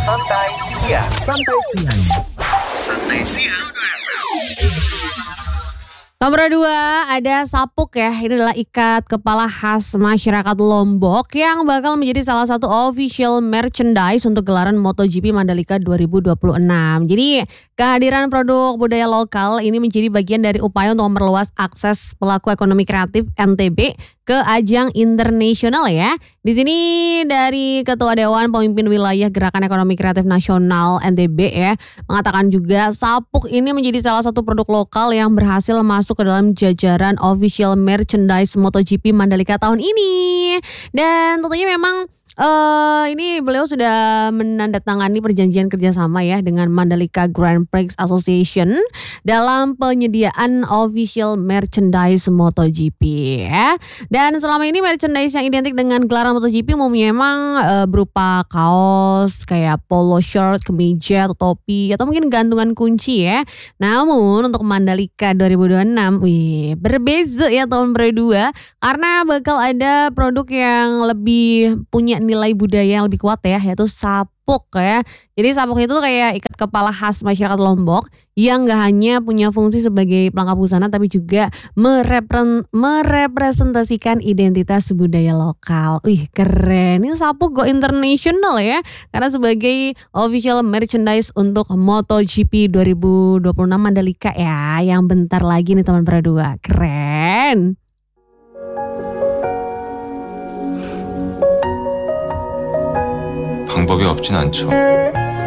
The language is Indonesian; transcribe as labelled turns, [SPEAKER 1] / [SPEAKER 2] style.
[SPEAKER 1] Santai siang.
[SPEAKER 2] Santai siang.
[SPEAKER 1] Santai siang.
[SPEAKER 3] Nomor 2 ada Sapuk ya. Ini adalah ikat kepala khas masyarakat Lombok yang bakal menjadi salah satu official merchandise untuk gelaran MotoGP Mandalika 2026. Jadi kehadiran produk budaya lokal ini menjadi bagian dari upaya untuk memperluas akses pelaku ekonomi kreatif NTB ke ajang internasional ya. Di sini dari Ketua Dewan Pemimpin Wilayah Gerakan Ekonomi Kreatif Nasional NTB ya mengatakan juga Sapuk ini menjadi salah satu produk lokal yang berhasil masuk ke dalam jajaran official merchandise MotoGP Mandalika tahun ini. Dan tentunya memang ini beliau sudah menandatangani perjanjian kerjasama ya dengan Mandalika Grand Prix Association dalam penyediaan official merchandise MotoGP ya. Dan selama ini merchandise yang identik dengan gelaran MotoGP umumnya memang berupa kaos kayak polo shirt, kemeja, atau topi atau mungkin gantungan kunci ya. Namun untuk Mandalika 2026 berbeza ya tahun berdua karena bakal ada produk yang lebih punya nilai budaya yang lebih kuat ya, yaitu Sapuk ya. Jadi Sapuk itu kayak ikat kepala khas masyarakat Lombok yang gak hanya punya fungsi sebagai pelengkap busana tapi juga merepresentasikan identitas budaya lokal. Wih keren, ini Sapuk go international ya. Karena sebagai official merchandise untuk MotoGP 2026 Mandalika ya, yang bentar lagi nih teman berdua. Keren.
[SPEAKER 4] 방법이 없진 않죠.